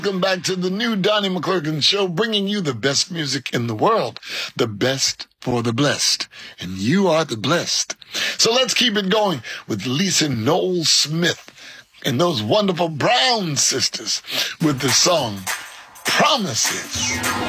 Welcome back to the new Donnie McClurkin Show, bringing you the best music in the world, the best for the blessed, and you are the blessed. So let's keep it going with Lisa Noel Smith and those wonderful Brown sisters with the song Promises.